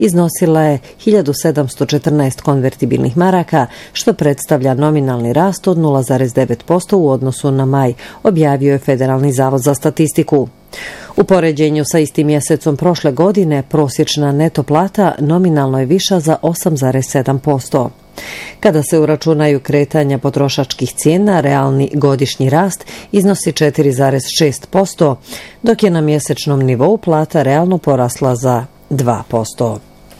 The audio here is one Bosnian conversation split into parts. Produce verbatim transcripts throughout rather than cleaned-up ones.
iznosila je hiljadu sedamsto četrnaest konvertibilnih maraka, što predstavlja nominalni rast od nula zarez devet posto u odnosu na maj, objavio je Federalni zavod za statistiku. U poređenju sa istim mjesecom prošle godine, prosječna neto plata nominalno je viša za osam zarez sedam posto. Kada se uračunaju kretanja potrošačkih cijena, realni godišnji rast iznosi četiri zarez šest posto, dok je na mjesečnom nivou plata realno porasla za dva posto.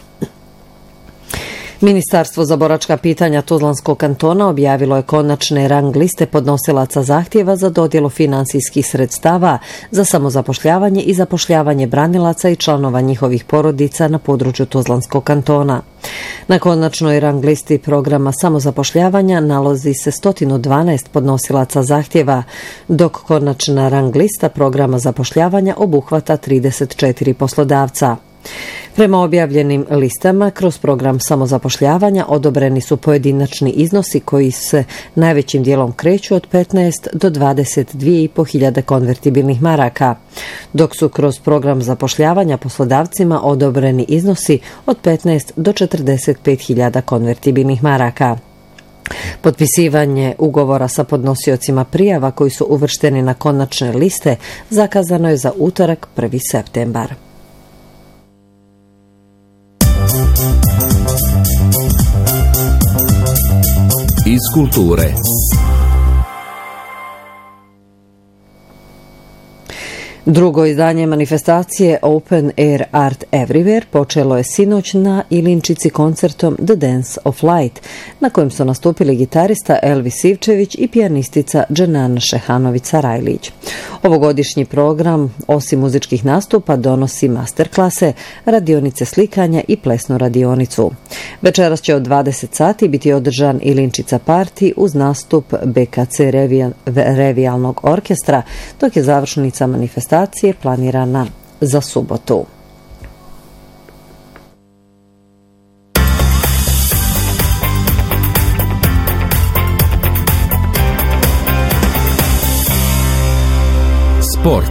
Ministarstvo za boračka pitanja Tuzlanskog kantona objavilo je konačne rang liste podnosilaca zahtjeva za dodjelu finansijskih sredstava za samozapošljavanje i zapošljavanje branilaca i članova njihovih porodica na području Tuzlanskog kantona. Na konačnoj rang listi programa samozapošljavanja nalazi se sto dvanaest podnosilaca zahtjeva, dok konačna rang lista programa zapošljavanja obuhvata trideset četiri poslodavca. Prema objavljenim listama, kroz program samozapošljavanja odobreni su pojedinačni iznosi koji se najvećim dijelom kreću od petnaest do dvadeset dvije i po hiljade konvertibilnih maraka, dok su kroz program zapošljavanja poslodavcima odobreni iznosi od petnaest do četrdeset pet hiljada konvertibilnih maraka. Potpisivanje ugovora sa podnosiocima prijava koji su uvršteni na konačne liste zakazano je za utorak prvi septembar. Iz kulture. Drugo izdanje manifestacije Open Air Art Everywhere počelo je sinoć na Ilinčici koncertom The Dance of Light, na kojem su nastupili gitarista Elvis Ivčević i pijanistica Dženana Šehanović-Sarajlić. Ovogodišnji program, osim muzičkih nastupa, donosi masterklase, radionice slikanja i plesnu radionicu. Večeras će od dvadeset sati biti održan Ilinčica party uz nastup B K C Revijalnog orkestra, dok je završnica manifestacije planirana za subotu. Sport.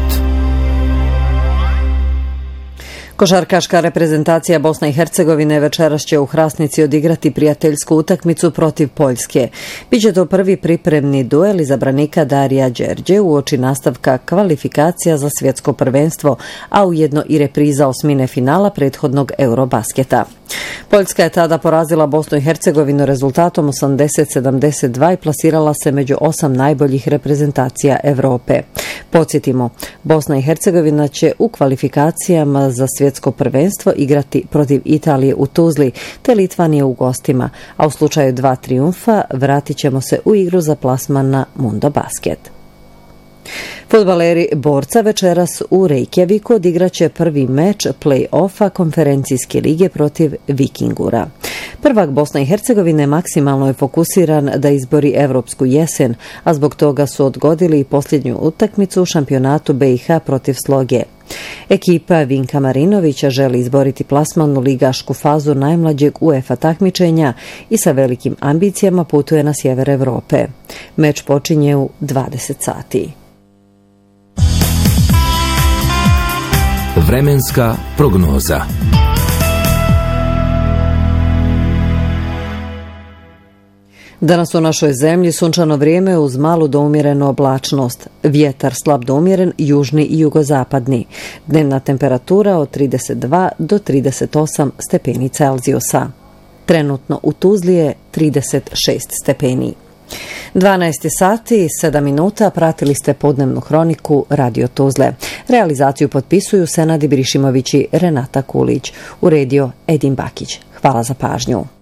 Košarkaška reprezentacija Bosne i Hercegovine večeras će u Hrasnici odigrati prijateljsku utakmicu protiv Poljske. Biće to prvi pripremni duel izabranika Darija Đerđe uoči nastavka kvalifikacija za svjetsko prvenstvo, a ujedno i repriza osmine finala prethodnog Eurobasketa. Poljska je tada porazila Bosnu i Hercegovinu rezultatom osamdeset sedamdeset dva i plasirala se među osam najboljih reprezentacija Europe. Podsjetimo, Bosna i Hercegovina će u kvalifikacijama za svjetsko prvenstvo igrati protiv Italije u Tuzli te Litvanije u gostima, a u slučaju dva trijumfa vratit ćemo se u igru za plasman na Mundo Basket. Fudbaleri Borca večeras u Reykjaviku odigraće prvi meč play-offa konferencijske lige protiv Vikingura. Prvak Bosna i Hercegovine maksimalno je fokusiran da izbori evropsku jesen, a zbog toga su odgodili i posljednju utakmicu u šampionatu B i H protiv Sloge. Ekipa Vinka Marinovića želi izboriti plasman u ligašku fazu najmlađeg UEFA takmičenja i sa velikim ambicijama putuje na sjever Europe. Meč počinje u dvadeset sati. Vremenska prognoza. Danas u našoj zemlji sunčano vrijeme uz malu do umjerenu oblačnost. Vjetar slab do umjeren, južni i jugozapadni. Dnevna temperatura od trideset dva do trideset osam stepeni Celzijusa. Trenutno u Tuzli je trideset šest stepeni. dvanaest sati, sedam minuta, pratili ste podnevnu hroniku Radio Tuzle. Realizaciju potpisuju Senad Ibrišimović i Renata Kulić. Uredio Edin Bakić. Hvala za pažnju.